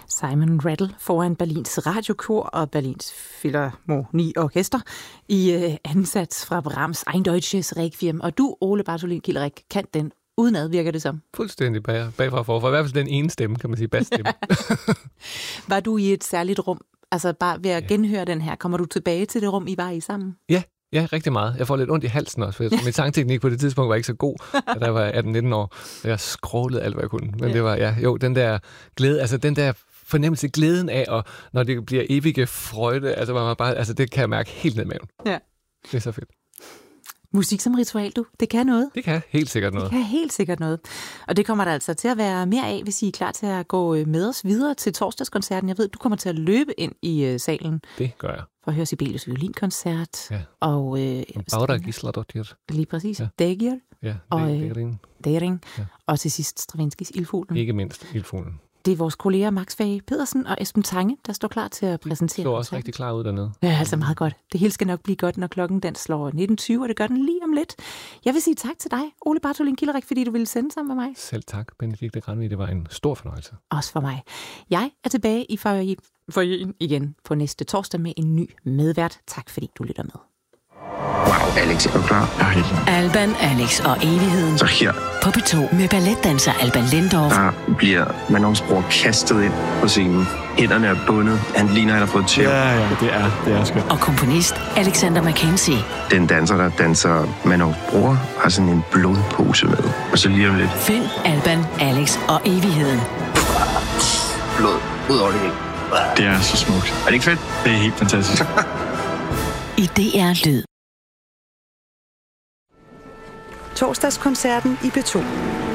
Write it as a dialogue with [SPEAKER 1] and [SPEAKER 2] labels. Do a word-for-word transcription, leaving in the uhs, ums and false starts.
[SPEAKER 1] Simon Rattle foran Berlins Radiokor og Berlins Philharmonieorkester i øh, ansats fra Brahms Ein Deutsches Requiem. Og du, Ole Bartholin Kielerick, kan den udenad, virker det som?
[SPEAKER 2] Fuldstændig bag, bagfra for. For i hvert fald den ene stemme, kan man sige, basstemme.
[SPEAKER 1] Var du i et særligt rum? Altså bare ved at genhøre den her, kommer du tilbage til det rum, I var i sammen?
[SPEAKER 2] Ja, ja, rigtig meget. Jeg får lidt ondt i halsen også, for min sangteknik på det tidspunkt var ikke så god, da jeg var atten nitten år. Jeg skrålede alt, hvad jeg kunne. Men ja. det var, ja, jo, den der glæde, altså den der fornemmelse, glæden af, og når det bliver evige freude, altså, man bare, altså det kan jeg mærke helt ned i maven.
[SPEAKER 1] Ja.
[SPEAKER 2] Det er så fedt.
[SPEAKER 1] Musik som ritual, du. Det kan noget.
[SPEAKER 2] Det kan helt sikkert noget.
[SPEAKER 1] Det kan helt sikkert noget. Og det kommer der altså til at være mere af, hvis I er klar til at gå med os videre til torsdagskoncerten. Jeg ved, du kommer til at løbe ind i uh, salen.
[SPEAKER 2] Det gør jeg.
[SPEAKER 1] For at høre Sibelius violinkoncert.
[SPEAKER 2] Ja.
[SPEAKER 1] Og øh,
[SPEAKER 2] Bára Gísladóttir.
[SPEAKER 1] Lige præcis.
[SPEAKER 2] Ja.
[SPEAKER 1] Dagier.
[SPEAKER 2] Ja,
[SPEAKER 1] og
[SPEAKER 2] Daring.
[SPEAKER 1] Daring.
[SPEAKER 2] Ja.
[SPEAKER 1] Og til sidst Stravinskys Ildfuglen.
[SPEAKER 2] Ikke mindst Ildfuglen.
[SPEAKER 1] Det er vores kolleger Max Fage Pedersen og Esben Tange, der står klar til at præsentere.
[SPEAKER 2] Det står også rigtig klar ud dernede.
[SPEAKER 1] Ja, altså meget godt. Det hele skal nok blive godt, når klokken den slår nitten tyve, og det gør den lige om lidt. Jeg vil sige tak til dig, Ole Bartholin Kielerick, fordi du ville sende sammen med mig.
[SPEAKER 2] Selv tak, Benedikte Granvig. Det var en stor fornøjelse.
[SPEAKER 1] Også for mig. Jeg er tilbage i foyeren igen på næste torsdag med en ny medvært. Tak fordi du lytter med.
[SPEAKER 3] Wow, Alex, er du klar?
[SPEAKER 4] Jeg er helt klar.
[SPEAKER 5] Alban, Alex og Evigheden.
[SPEAKER 3] Så her.
[SPEAKER 5] På P to med balletdanser Alban Lindorff.
[SPEAKER 3] Der bliver Manons bror kastet ind på scenen. Hænderne er bundet. Han ligner, han har fået tæv.
[SPEAKER 4] Ja, ja, det er, det er skønt.
[SPEAKER 5] Og komponist Alexander Mackenzie.
[SPEAKER 3] Den danser, der danser Manons bror, har sådan en blodpose med. Og så lige om lidt.
[SPEAKER 5] Find Alban, Alex og Evigheden.
[SPEAKER 3] Blod ud over det hele.
[SPEAKER 4] Det er så smukt.
[SPEAKER 3] Er det ikke fedt?
[SPEAKER 4] Det er helt fantastisk.
[SPEAKER 5] I D R Lyd.
[SPEAKER 6] Torsdagskoncerten i P to.